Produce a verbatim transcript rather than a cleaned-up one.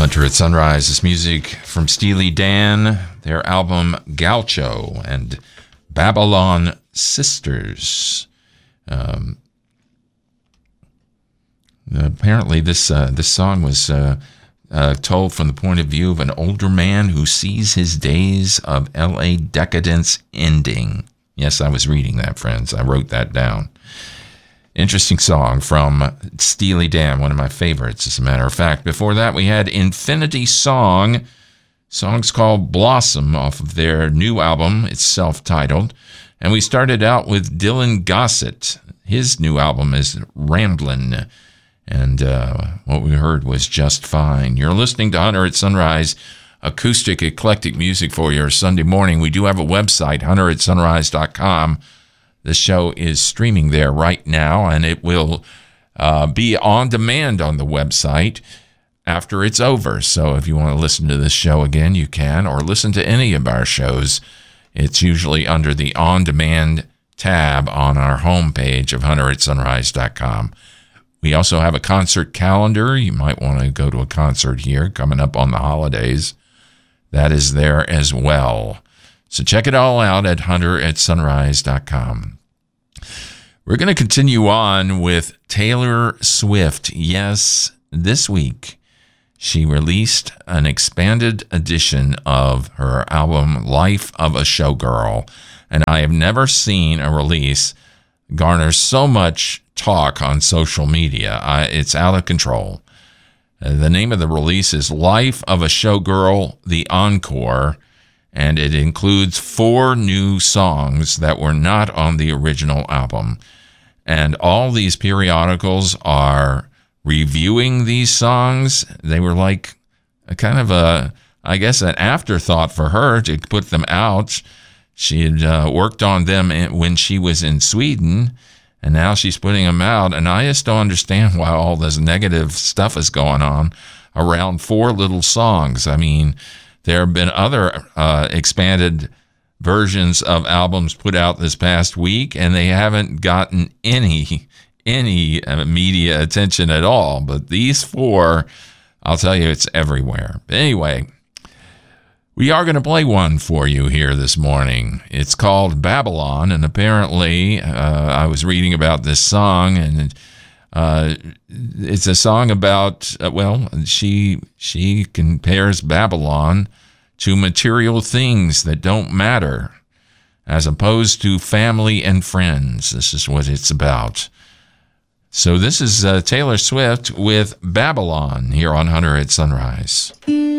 Hunter at Sunrise is music from Steely Dan, their album Gaucho, and Babylon Sisters. Um, apparently, this uh, this song was uh, uh, told from the point of view of an older man who sees his days of L A decadence ending. Yes, I was reading that, friends. I wrote that down. Interesting song from Steely Dan, one of my favorites, as a matter of fact. Before that, we had Infinity Song. Song's called Blossom off of their new album. It's self-titled. And we started out with Dylan Gossett. His new album is Ramblin'. And uh, what we heard was Just Fine. You're listening to Hunter at Sunrise, acoustic, eclectic music for your Sunday morning. We do have a website, hunter at sunrise dot com. The show is streaming there right now, and it will uh, be on demand on the website after it's over. So if you want to listen to this show again, you can, or listen to any of our shows. It's usually under the on-demand tab on our homepage of hunter at sunrise dot com. We also have a concert calendar. You might want to go to a concert here coming up on the holidays. That is there as well. So check it all out at hunter at sunrise dot com. We're going to continue on with Taylor Swift. Yes, this week she released an expanded edition of her album Life of a Showgirl. And I have never seen a release garner so much talk on social media. I, it's out of control. Uh, the name of the release is Life of a Showgirl, The Encore. And it includes four new songs that were not on the original album. And all these periodicals are reviewing these songs. They were like a kind of a, I guess, an afterthought for her to put them out. She had uh, worked on them when she was in Sweden, and now she's putting them out. And I just don't understand why all this negative stuff is going on around four little songs. I mean, there have been other uh, expanded versions of albums put out this past week, and they haven't gotten any any uh, media attention at all. But these four, I'll tell you, it's everywhere. But anyway, we are going to play one for you here this morning. It's called Babylon, and apparently uh, I was reading about this song, and Uh, it's a song about, uh, well, she she compares Babylon to material things that don't matter, as opposed to family and friends. This is what it's about. So this is uh, Taylor Swift with Babylon here on Hunter at Sunrise.